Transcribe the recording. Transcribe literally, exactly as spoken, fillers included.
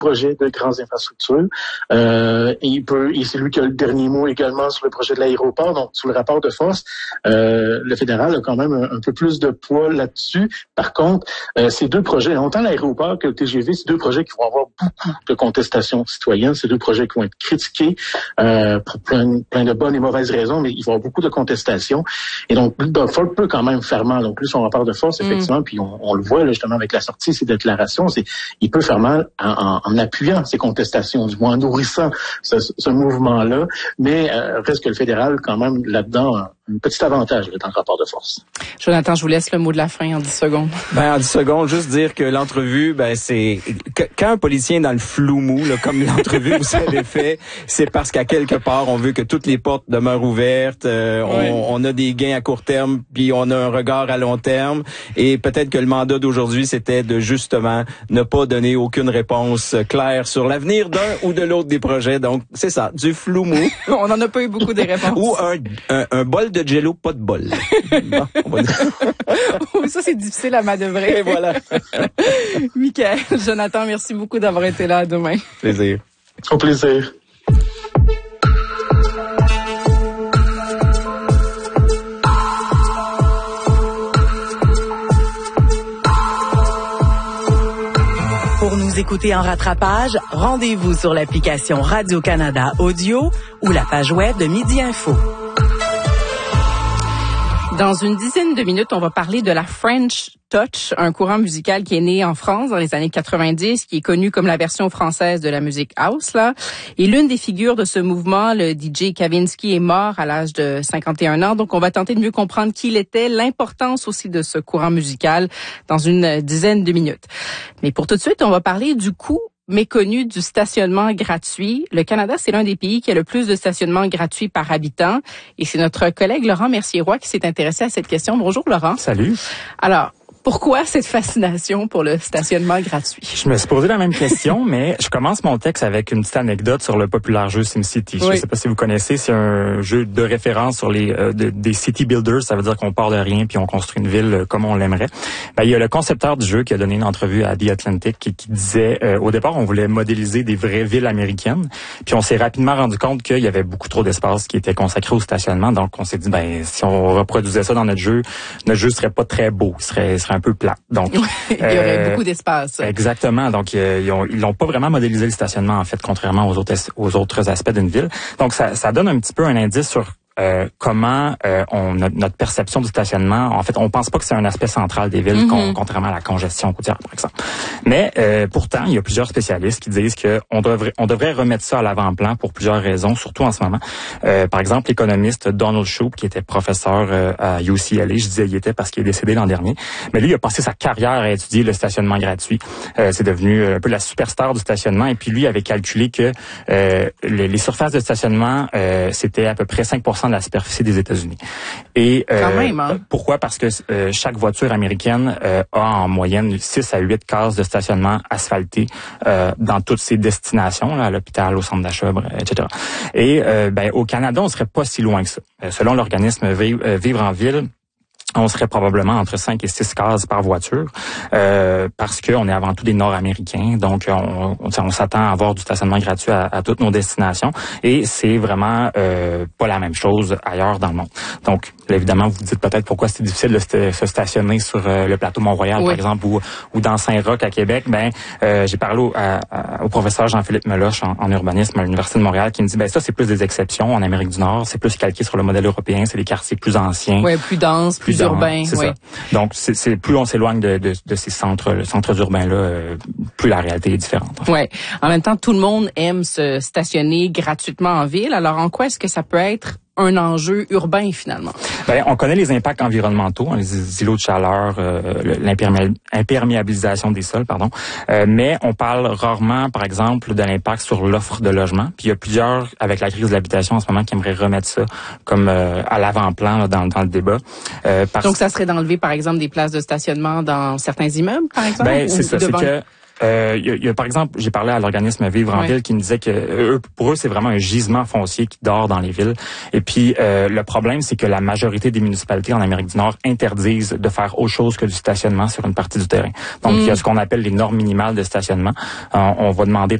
projets de grandes infrastructures. Euh, et il peut, et c'est lui qui a le dernier mot également sur le projet de l'aéroport. Donc, sur le rapport de force, euh, le fédéral a quand même un, un peu plus de poids là-dessus. Par contre, euh, ces deux projets, autant l'aéroport que le T G V, c'est deux projets qui vont avoir beaucoup de contestations citoyennes. C'est deux projets qui vont être critiqués euh, pour plein, plein de bonnes et mauvaises raisons, mais il va y avoir beaucoup de contestations. Et donc, Doug Ford peut quand même faire mal. Donc, lui, son rapport de force, effectivement, mm. puis on, on le voit là, justement avec la sortie de ces déclarations, c'est il peut faire mal en, en, en appuyant ces contestations, du moins en nourrissant ce, ce mouvement-là. Mais euh, reste que le fédéral, quand même, là-dedans, a un petit avantage là, dans le rapport de force. Jonathan, je vous laisse le mot de la fin en dix secondes. Ben, en dix secondes, juste dire que l'entrevue, ben, c'est, quand un politicien est dans le flou mou, là, comme l'entrevue vous avez fait, c'est parce qu'à quelque part, on veut que toutes les portes demeurent ouvertes, euh, oui. on, on a des gains à court terme, puis on a un regard à long terme, et peut-être que le mandat d'aujourd'hui, c'était de justement ne pas donner aucune réponse claire sur l'avenir d'un ou de l'autre des projets. Donc, c'est ça, du flou mou. On n'en a pas eu beaucoup des réponses. Ou un, un, un bol de jello, pas de bol. Bon, on va dire. Oui, ça, c'est difficile à manœuvrer. Et voilà. Michael, Jonathan, merci beaucoup d'avoir été là. À demain. Plaisir. Au plaisir. Pour nous écouter en rattrapage, rendez-vous sur l'application Radio-Canada Audio ou la page web de Midi Info. Dans une dizaine de minutes, on va parler de la French Touch, un courant musical qui est né en France dans les années quatre-vingt-dix, qui est connu comme la version française de la musique house, là. Et l'une des figures de ce mouvement, le D J Kavinsky, est mort à l'âge de cinquante et un ans. Donc, on va tenter de mieux comprendre qui il était, l'importance aussi de ce courant musical dans une dizaine de minutes. Mais pour tout de suite, on va parler du coût méconnu du stationnement gratuit. Le Canada, c'est l'un des pays qui a le plus de stationnement gratuit par habitant. Et c'est notre collègue Laurent Mercier-Roy qui s'est intéressé à cette question. Bonjour, Laurent. Salut. Alors, pourquoi cette fascination pour le stationnement gratuit? Je me suis posé la même question, mais je commence mon texte avec une petite anecdote sur le populaire jeu SimCity. Oui. Je ne sais pas si vous connaissez, c'est un jeu de référence sur les euh, de, des city builders. Ça veut dire qu'on part de rien puis on construit une ville euh, comme on l'aimerait. Ben, il y a le concepteur du jeu qui a donné une entrevue à The Atlantic qui, qui disait, euh, au départ, on voulait modéliser des vraies villes américaines. Puis on s'est rapidement rendu compte qu'il y avait beaucoup trop d'espace qui était consacré au stationnement. Donc on s'est dit, ben si on reproduisait ça dans notre jeu, notre jeu serait pas très beau, il serait, il serait un peu plat. Donc, il y aurait euh, beaucoup d'espace. Exactement. Donc, euh, ils ont, ils l'ont pas vraiment modélisé le stationnement, en fait, contrairement aux autres, aux autres aspects d'une ville. Donc, ça, ça donne un petit peu un indice sur Euh, comment euh, on notre, notre perception du stationnement. En fait, on pense pas que c'est un aspect central des villes, mm-hmm. contrairement à la congestion routière, par exemple. Mais euh, pourtant, il y a plusieurs spécialistes qui disent que on devrait on devrait remettre ça à l'avant-plan pour plusieurs raisons, surtout en ce moment. Euh, par exemple, l'économiste Donald Shoup, qui était professeur euh, à U C L A, je disais il était parce qu'il est décédé l'an dernier, mais lui, il a passé sa carrière à étudier le stationnement gratuit. Euh, c'est devenu un peu la superstar du stationnement, et puis lui avait calculé que euh, les, les surfaces de stationnement, euh, c'était à peu près cinq pour cent de la superficie des États-Unis. Et euh, Quand même, hein? Pourquoi? Parce que euh, chaque voiture américaine euh, a en moyenne six à huit cases de stationnement asphaltées euh, dans toutes ses destinations, là, à l'hôpital, au centre d'achat, et cetera. Et euh, ben, au Canada, on serait pas si loin que ça. Euh, selon l'organisme Vivre en ville, on serait probablement entre cinq et six cases par voiture, euh, parce qu'on est avant tout des Nord-Américains, donc on, on, on s'attend à avoir du stationnement gratuit à, à toutes nos destinations, et c'est vraiment euh, pas la même chose ailleurs dans le monde. Donc, là, évidemment, vous vous dites peut-être pourquoi c'est difficile de se stationner sur euh, le plateau Mont-Royal, oui. par exemple, ou, ou dans Saint-Roch à Québec. Ben, euh, j'ai parlé au, à, à, au professeur Jean-Philippe Meloche en, en urbanisme à l'Université de Montréal, qui me dit, ben ça, c'est plus des exceptions en Amérique du Nord, c'est plus calqué sur le modèle européen, c'est des quartiers plus anciens. Oui, plus denses, plus, plus urbains. C'est oui. ça. Donc, c'est, c'est plus on s'éloigne de, de, de ces centres, centres urbains-là, euh, plus la réalité est différente. En fait. Oui. En même temps, tout le monde aime se stationner gratuitement en ville. Alors, en quoi est-ce que ça peut être un enjeu urbain, finalement? Ben, on connaît les impacts environnementaux, hein, les îlots de chaleur, euh, l'imperméabilisation des sols, pardon. Euh, mais on parle rarement, par exemple, de l'impact sur l'offre de logement. Puis il y a plusieurs, avec la crise de l'habitation en ce moment, qui aimeraient remettre ça comme euh, à l'avant-plan là, dans, dans le débat. Euh, parce... Donc, ça serait d'enlever, par exemple, des places de stationnement dans certains immeubles, par exemple? Ben, c'est ça. C'est que Euh, il y, a, il y a, par exemple, j'ai parlé à l'organisme Vivre en oui. ville qui me disait que eux, pour eux, c'est vraiment un gisement foncier qui dort dans les villes. Et puis, euh, le problème, c'est que la majorité des municipalités en Amérique du Nord interdisent de faire autre chose que du stationnement sur une partie du terrain. Donc, mm. il y a ce qu'on appelle les normes minimales de stationnement. Euh, on va demander